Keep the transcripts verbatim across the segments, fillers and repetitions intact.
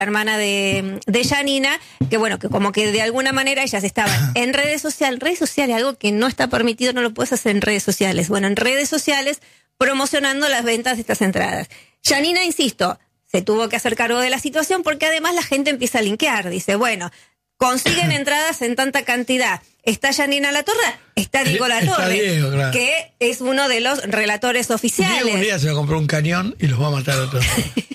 hermana de, de Janina, que bueno, que como que de alguna manera ellas estaban en redes sociales, redes sociales, algo que no está permitido, no lo puedes hacer en redes sociales, bueno, en redes sociales promocionando las ventas de estas entradas. Janina, insisto, se tuvo que hacer cargo de la situación porque además la gente empieza a linkear, dice, bueno, consiguen entradas en tanta cantidad. Está Janina Latorre, está Diego Latorre, Diego, claro, que es uno de los relatores oficiales. Diego un día se va a comprar un cañón y los va a matar a todos.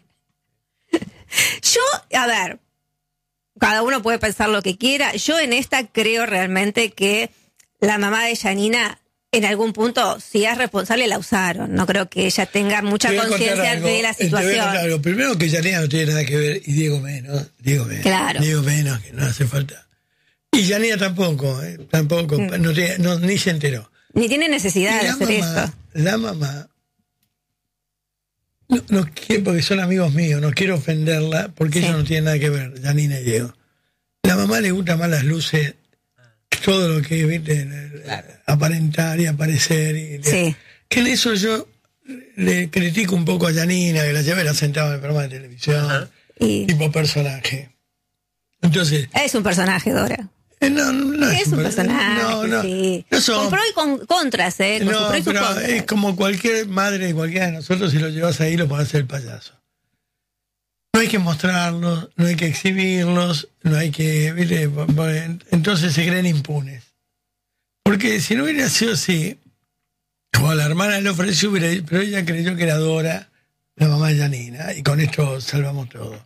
Yo, a ver, cada uno puede pensar lo que quiera. Yo en esta creo realmente que la mamá de Janina, en algún punto, si es responsable, la usaron. No creo que ella tenga mucha conciencia de la situación. Lo primero que Janina no tiene nada que ver, y Diego menos, Diego menos, claro. Diego menos, que no hace falta. Y Janina tampoco, eh, tampoco, mm. no, tiene, no ni se enteró. Ni tiene necesidad de hacer mamá, esto. La mamá, no, no quiero, porque son amigos míos, no quiero ofenderla, porque sí, ellos no tienen nada que ver, Janina y Diego. La mamá le gusta más las luces, todo lo que viste, claro, aparentar y aparecer. Y sí. Que en eso yo le critico un poco a Janina, que la llevé, la sentaba en el programa de televisión, y... tipo personaje. Entonces, es un personaje, Dora. Eh, no, no es, es un personaje, no, no, sí. No son, con pro y con contras, ¿eh? Con no, pro y pero contras. Es como cualquier madre, cualquiera de nosotros, si lo llevas ahí, lo podés hacer el payaso. No hay que mostrarlos, no hay que exhibirlos, no hay que... ¿viste? Entonces se creen impunes. Porque si no hubiera sido así, o a la hermana le ofreció, hubiera, pero ella creyó que era Dora, la mamá de Janina, y con esto salvamos todo.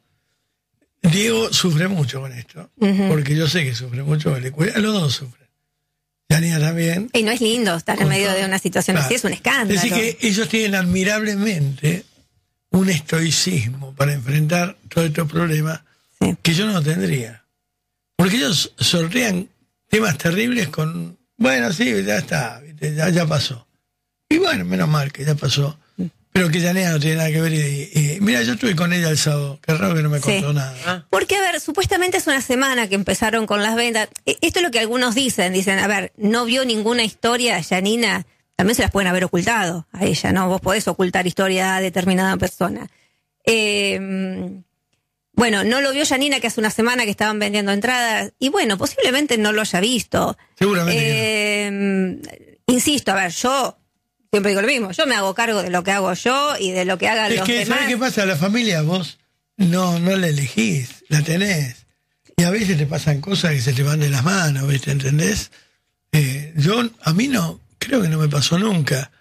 Diego sufre mucho con esto, uh-huh, porque yo sé que sufre mucho, le cuida, los dos sufren. Janina también. Y no es lindo estar en medio todo, de una situación claro, así, es un escándalo. Es decir, que ellos tienen admirablemente un estoicismo para enfrentar todos estos problemas, sí, que yo no tendría. Porque ellos sortean temas terribles con, bueno, sí, ya está, ya, ya pasó. Y bueno, menos mal que ya pasó. Pero que Janina no tiene nada que ver. Y, y mira, yo estuve con ella el sábado. Qué raro que no me contó, sí, nada. Ah. Porque, a ver, supuestamente es una semana que empezaron con las ventas. Esto es lo que algunos dicen. Dicen, a ver, no vio ninguna historia, Janina. También se las pueden haber ocultado a ella, ¿no? Vos podés ocultar historia a determinada persona. Eh, bueno, no lo vio Janina, que hace una semana que estaban vendiendo entradas. Y bueno, posiblemente no lo haya visto. Seguramente. Eh, no. Insisto, a ver, yo... Siempre digo lo mismo, yo me hago cargo de lo que hago yo y de lo que hagan es los que, demás. ¿sabes qué pasa? La familia vos no, no la elegís, la tenés. Y a veces te pasan cosas que se te van de las manos, ¿viste? ¿Entendés? Eh, yo, a mí no, creo que no me pasó nunca.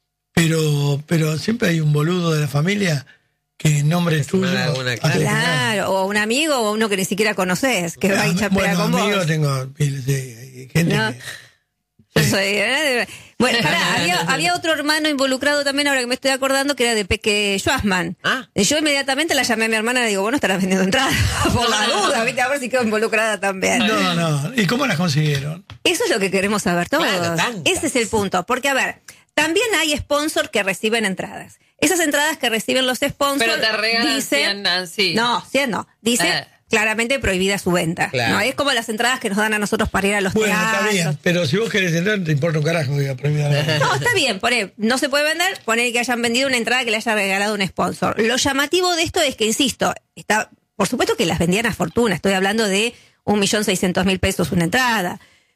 Pero, pero siempre hay un boludo de la familia que en nombre tuyo... Una, claro, o un amigo o uno que ni siquiera conoces, que va y chapea bueno, con vos. Amigos tengo, sí, gente no. que... Yo soy, ¿eh? Bueno, pará, había, había otro hermano involucrado también, ahora que me estoy acordando, que era de Peque Schwarzman. Ah. Yo inmediatamente la llamé a mi hermana y le digo, bueno, estarás vendiendo entradas por la duda, ¿viste? A ver si quedó involucrada también. No, no. ¿Y cómo las consiguieron? Eso es lo que queremos saber todos. Bueno, ese es el punto. Porque, a ver, también hay sponsors que reciben entradas. Esas entradas que reciben los sponsors... Pero te regalan dicen, cien, Nancy. No, cien no. Dice... Eh. Claramente prohibida su venta. Claro. ¿No? Es como las entradas que nos dan a nosotros para ir a los bueno, teatros. Bueno, está bien, pero si vos querés entrar, te importa un carajo que diga prohibida la venta. No, está bien, poné, no se puede vender, poner que hayan vendido una entrada que le haya regalado un sponsor. Lo llamativo de esto es que, insisto, está, por supuesto que las vendían a fortuna, estoy hablando de un millón seiscientos mil pesos una entrada.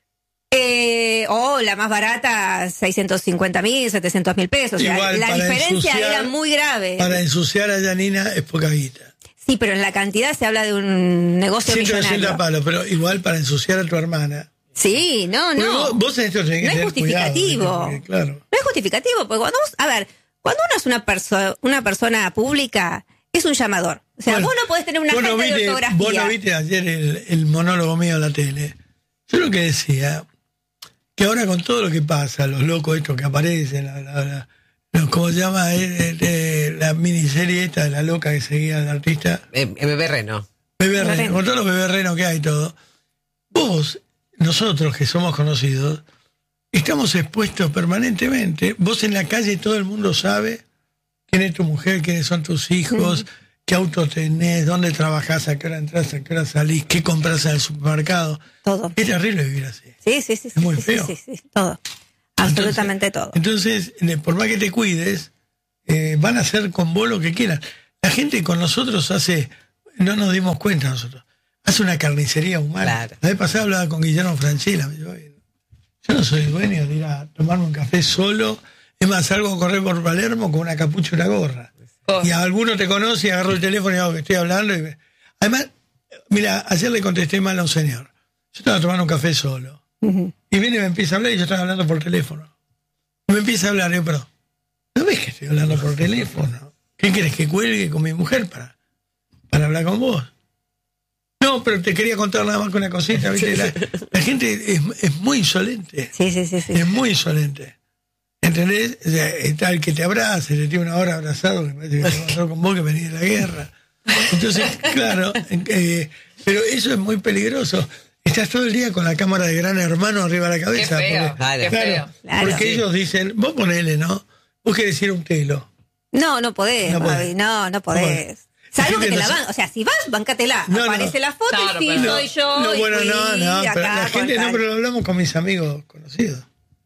Eh, o la más barata, seiscientos cincuenta mil, setecientos mil pesos. Igual, o sea, la diferencia ensuciar, era muy grave. Para ensuciar a Janina es poca guita. Sí, pero en la cantidad se habla de un negocio millonario. Palos, pero igual para ensuciar a tu hermana. Sí, no, no. Vos, vos en esto tenés que no es justificativo. Cuidado, porque, claro. No es justificativo, porque cuando vos, a ver, cuando uno es una, perso- una persona pública, es un llamador. O sea, bueno, vos no podés tener una falta no de ortografía. Vos no viste ayer el, el monólogo mío en la tele. Yo lo que decía, que ahora con todo lo que pasa, los locos estos que aparecen, la, la, la, ¿cómo se llama? Eh, eh, la miniserie esta de la loca que seguía al artista. Eh, Bebé Reno. Bebé Reno, con todos los Bebé Reno que hay y todo. Vos, nosotros que somos conocidos, estamos expuestos permanentemente. Vos en la calle todo el mundo sabe quién es tu mujer, quiénes son tus hijos, mm. qué auto tenés, dónde trabajás, a qué hora entras, a qué hora salís, qué compras en el supermercado. Todo. Es terrible vivir así. Sí, sí, sí. Es muy sí, feo. Sí, sí, sí, todo. Absolutamente entonces, todo. Entonces, por más que te cuides, eh, van a hacer con vos lo que quieran. La gente con nosotros hace no nos dimos cuenta nosotros. Hace una carnicería humana. Claro. La vez pasada hablaba con Guillermo Franchella. Me dijo, yo no soy dueño de ir a tomarme un café solo. Es más, salgo a correr por Palermo con una capucha y una gorra. Oh. Y a alguno te conoce y agarro el teléfono y hago que estoy hablando. Y... Además, mira, ayer le contesté mal a un señor. Yo estaba tomando un café solo. Uh-huh. Y viene y me empieza a hablar y yo estaba hablando por teléfono. Y me empieza a hablar, y yo, pero, ¿no ves que estoy hablando por teléfono? ¿Qué quieres que cuelgue con mi mujer para, para hablar con vos? No, pero te quería contar nada más que una cosita, ¿viste? La, la gente es, es muy insolente. Sí, sí, sí, sí. Es muy insolente. ¿Entendés? O sea, está el que te abraza, te tiene una hora abrazado, que parece que te pasó con vos que venís de la guerra. Entonces, claro, eh, pero eso es muy peligroso. Estás todo el día con la cámara de Gran Hermano arriba de la cabeza. Qué feo, porque, qué claro, feo. Claro. Porque ellos dicen, vos ponele, ¿no? Vos querés ir a un telo. No, no podés, No podés. Bobby, no, no podés. Salvo que te la van, o sea, si vas, bancatela. No, Aparece no. la foto Claro, y sí, pero- soy yo. No, y bueno, fui no, no, acá pero la con gente no, tal. pero lo hablamos con mis amigos conocidos.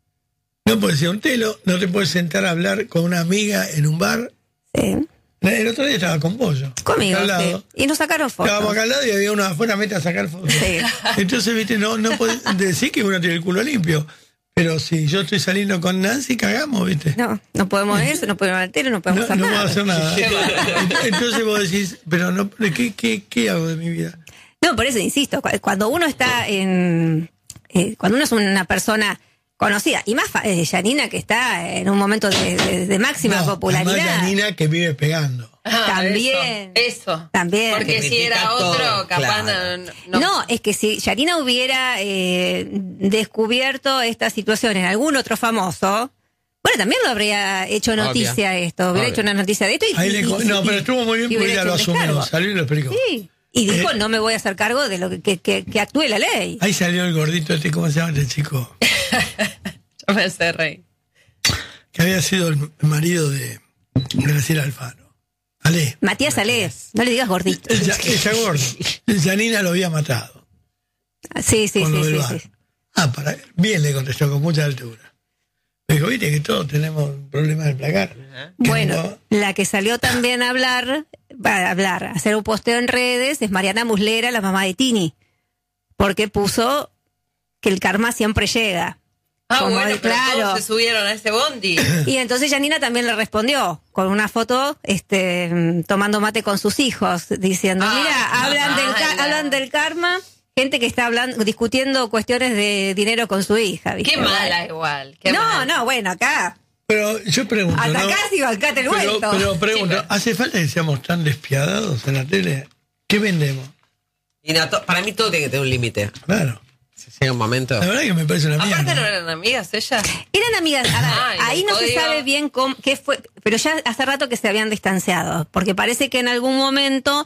No puedes ir a un telo, no te puedes sentar a hablar con una amiga en un bar. Sí. El otro día estaba con vos yo. Conmigo, acá al lado. sí. Y nos sacaron fotos. Estábamos acá al lado y había uno afuera, mete a sacar fotos. Sí. Entonces, viste, no, no podés decir que uno tiene el culo limpio. Pero si yo estoy saliendo con Nancy, cagamos, viste. No, no podemos eso, no podemos ir al tele, no No, podemos hacer no nada. puedo hacer nada. Entonces vos decís, pero no, ¿qué, qué, qué hago de mi vida? No, por eso insisto, cu- cuando uno está en. Eh, cuando uno es una persona conocida, y más fa- eh, Yanina, que está en un momento de, de- de máxima No, popularidad. además Janina que vive pegando. Ah, También. Eso. eso. También. Porque Que si critica era todo, otro, capaz claro. no, No, es que si Yanina hubiera eh, descubierto esta situación en algún otro famoso, bueno, también lo habría hecho noticia esto, hubiera Obvio. hecho una noticia de esto y, Ahí le y- co- y- no, y- pero estuvo muy bien y porque hubiera ella lo hecho un asumió, descargo. salió y lo explicó. Sí, y dijo, Eh, no me voy a hacer cargo de lo que, que, que, que actúe la ley. Ahí salió el gordito este, ¿cómo se llama este chico? yo me sé rey. Que había sido el marido de Graciela Alfano. Ale. Matías Alés, no le digas gordito. Ella, ella gordo. Janina lo había matado. Sí, sí, con sí, lo del sí, bar. sí. Ah, para, bien le contestó con mucha altura. Me dijo, viste que todos tenemos problemas del placar. Que Bueno, no- la que salió también a hablar, para hablar, a hacer un posteo en redes, es Mariana Muslera, la mamá de Tini. Porque puso que el karma siempre llega. Ah, Como bueno, el- pero claro. todos se subieron a ese bondi. Y entonces Yanina también le respondió con una foto este, mm, tomando mate con sus hijos, diciendo, Ay, mira, qué hablan del, ca- mala. hablan del karma, gente que está hablando, discutiendo cuestiones de dinero con su hija. ¿viste? Qué mala igual. Qué No, mala. no, bueno, acá. Pero yo pregunto, ¿no? Atacás y bancate el Pero, vuelto. pero pregunto, Sí, pero- ¿hace falta que seamos tan despiadados en la tele? ¿Qué vendemos? Y no, to- para mí todo tiene que tener un límite. Claro. Si llega un momento. La verdad que me parece una Aparte mierda. no eran amigas ellas. Eran amigas, a ver, Ay, ahí no se odio. sabe bien cómo, qué fue, pero ya hace rato que se habían distanciado, porque parece que en algún momento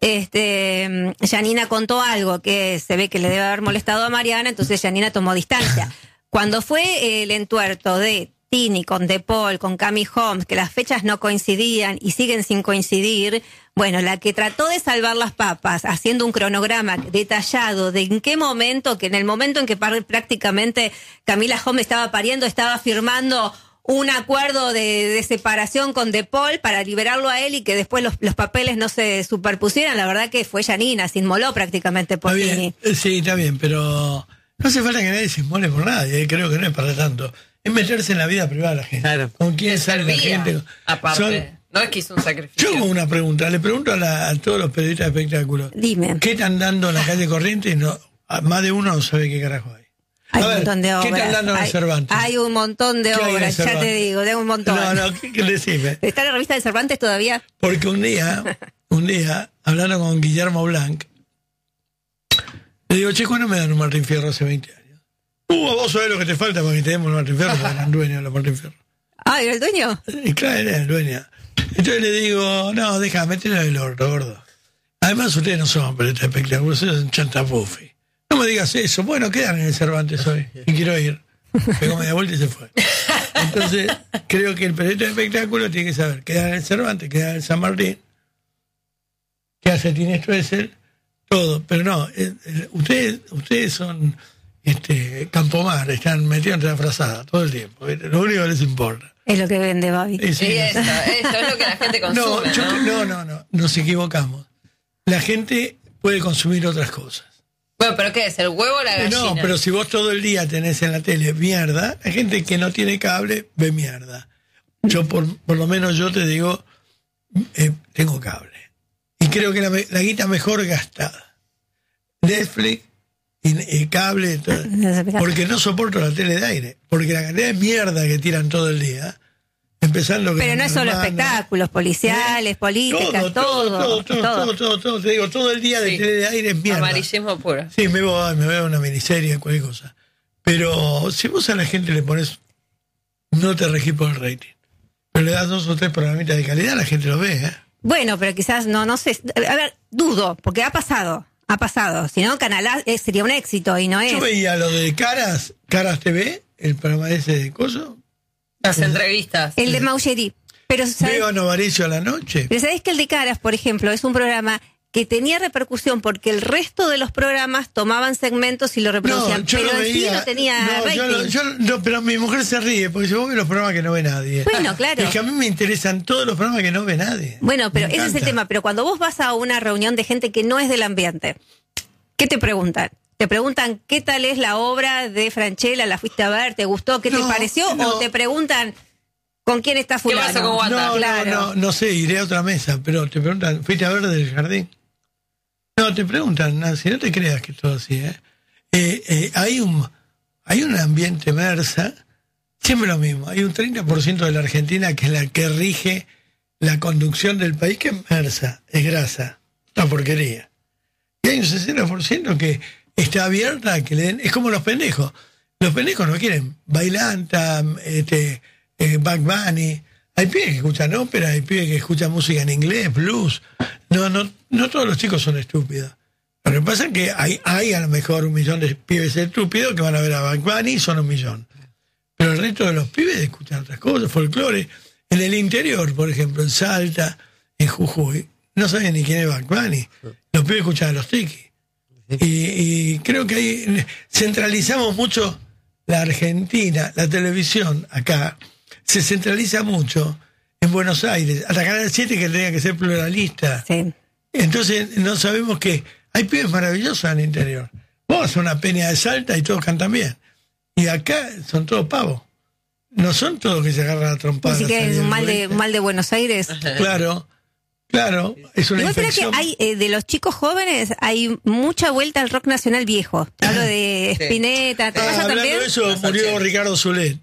este Yanina contó algo que se ve que le debe haber molestado a Mariana, entonces Yanina tomó distancia. Cuando fue el entuerto de Tini con De Paul, con Cami Holmes, que las fechas no coincidían y siguen sin coincidir, bueno, la que trató de salvar las papas haciendo un cronograma detallado de en qué momento, que en el momento en que par- prácticamente Camila Holmes estaba pariendo, estaba firmando un acuerdo de, de separación con De Paul para liberarlo a él y que después los, los papeles no se superpusieran, la verdad que fue Yanina, se inmoló prácticamente por Está Tini. bien, sí, está bien, pero no hace falta que nadie se inmole por nadie, eh, creo que no es para tanto. Es meterse en la vida privada de la gente. Claro. ¿Con quién sale la Servía, gente? aparte. Son- No es que hizo un sacrificio. yo hago una pregunta, le pregunto a, la- a todos los periodistas de espectáculos. Dime. ¿Qué están dando en la calle Corrientes? No, a- más de uno no sabe qué carajo hay. Hay A un ver, montón de obras. ¿qué están dando en hay, Cervantes? hay un montón de ¿Qué hay en obras, ya te Cervantes? digo, de un montón. No, no, ¿qué, qué decime? ¿Está en la revista de Cervantes todavía? Porque un día, un día, hablando con Guillermo Blanc, le digo, che, ¿cuándo me dan un Martín Fierro hace veinte años? Uh, vos sabés lo que te falta para que te demos un Martín Fierro, porque eran dueños de los Martín Fierro. Ah, ¿era el dueño? Y claro, era el dueño. Entonces le digo, no, deja, metelo en el orto, gordo. Además, ustedes no son periodistas de espectáculos, ustedes son chantapufi. No me digas eso. Bueno, quedan en el Cervantes hoy. Y quiero ir. Pegó media vuelta y se fue. Entonces, creo que el periodista de espectáculo tiene que saber. Quedan en el Cervantes, quedan en el San Martín. ¿Qué hace Tini Stoessel? Todo. Pero no, eh, eh, ustedes, ustedes son este, Campomar, están metidos entre la frazada todo el tiempo. ¿Viste? Lo único que les importa. Es lo que vende, Babi. Y sí, Sí, eso, eso es lo que la gente no, consume. yo- ¿no? no, no, no, nos equivocamos. la gente puede consumir otras cosas. Bueno, pero ¿qué es? ¿El huevo o la gallina? No, pero si vos todo el día tenés en la tele mierda, hay gente que no tiene cable, ve mierda. Yo, por, por lo menos yo te digo, eh, tengo cable. Y creo que la, la guita mejor gastada. Netflix, y, y cable, todo. Porque no soporto la tele de aire. Porque la cantidad de mierda que tiran todo el día, empezando que Pero no es solo hermano, espectáculos, policiales, ¿eh? políticas, todo todo todo, todo, todo. todo, todo, todo. Te digo, todo el día de Sí. tele de aire es mierda. Amarillismo puro. Sí, me voy, me veo una miniserie, cualquier cosa. Pero si vos a la gente le pones, no te regís por el rating, pero le das dos o tres programitas de calidad, la gente lo ve, ¿eh? Bueno, pero quizás no, no sé. A ver, dudo, porque ha pasado, ha pasado. Si no, Canal A eh, sería un éxito y no es. Yo veía lo de Caras, Caras T V, el programa ese de coso. Las entrevistas. El de Maugery. Pero ¿sabes? Veo a Novaricio a la noche. Pero sabés que el de Caras, por ejemplo, es un programa que tenía repercusión porque el resto de los programas tomaban segmentos y lo reproducían, yo pero lo en sí veía. no tenía No, rating. yo lo- yo no, pero mi mujer se ríe, porque si vos ves los programas que no ve nadie. Bueno, claro. Es que a mí me interesan todos los programas que no ve nadie. Bueno, pero Me ese es el encanta. tema. Pero cuando vos vas a una reunión de gente que no es del ambiente, ¿qué te preguntan? Te preguntan qué tal es la obra de Francella, la fuiste a ver, te gustó, qué te No, pareció, no. o te preguntan con quién está fulano. pasa con Wanda? No, Claro. no, no, no sé, iré a otra mesa, pero te preguntan, ¿fuiste a ver del jardín? No, te preguntan, Nancy, no te creas que es todo así, ¿eh? Eh, eh, hay un hay un ambiente Mersa, siempre lo mismo, hay un treinta por ciento de la Argentina que es la que rige la conducción del país, que es Mersa, es grasa, una porquería. Y hay un sesenta por ciento que está abierta a que le den, es como los pendejos, los pendejos no quieren, bailanta, este, eh, Bad Bunny. Hay pibes que escuchan ópera, hay pibes que escuchan música en inglés, blues. No, no, no todos los chicos son estúpidos. Lo que pasa es que hay, hay a lo mejor un millón de pibes estúpidos que van a ver a Bad Bunny y son un millón. Pero el resto de los pibes escuchan otras cosas, folclore. En el interior, por ejemplo, en Salta, en Jujuy, no saben ni quién es Bad Bunny. Los pibes escuchan a los Tiki. Y, y creo que ahí centralizamos mucho la Argentina, la televisión acá. Se centraliza mucho en Buenos Aires, hasta Canal siete que tenía que ser pluralista. Sí. Entonces no sabemos que hay pibes maravillosos en el interior. Vos vas a una peña de Salta y todos cantan bien. Y acá son todos pavos. No son todos que se agarran a trompadas. Así que es un mal de, Claro, un mal de Buenos Aires. claro, claro, es una Igual creo que infección. hay, eh, de los chicos jóvenes, hay mucha vuelta al rock nacional viejo. Te hablo de Sí. Spinetta, ¿te Ah, pasa hablando también? de eso, Los murió ochenta. Ricardo Zulet.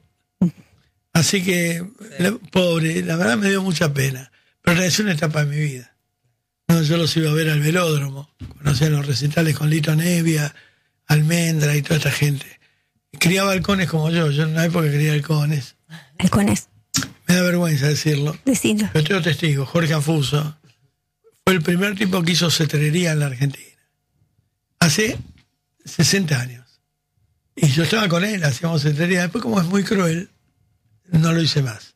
Así que, la- pobre, la verdad me dio mucha pena. Pero es una etapa de mi vida. No, yo los iba a ver al velódromo. Conocía los recitales con Lito Nevia, Almendra y toda esta gente. Criaba halcones como yo. Yo en una época crié halcones. Halcones, Me da vergüenza decirlo. decilo. Pero tengo testigo. Jorge Afuso fue el primer tipo que hizo cetrería en la Argentina. Hace sesenta años. Y yo estaba con él, hacíamos cetrería. Después, como es muy cruel, no lo hice más.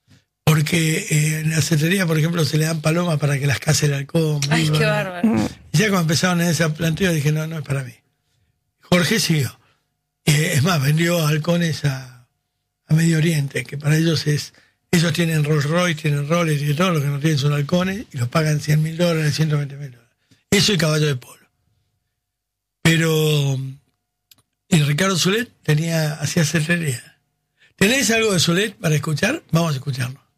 Porque eh, en la cetrería, por ejemplo, se le dan palomas para que las case el halcón. Ay, viva. qué bárbaro. Y ya cuando empezaron en ese planteo, dije, no, no es para mí. Jorge siguió. Eh, es más, vendió halcones a, a Medio Oriente, que para ellos es... Ellos tienen Rolls Royce, tienen Rolex y todo, lo que no tienen son halcones, y los pagan cien mil dólares, ciento veinte mil dólares. Eso y caballo de polo. Pero... Y Ricardo Zulet tenía, hacía cetrería. ¿Tenés algo de Zulet para escuchar? Vamos a escucharlo.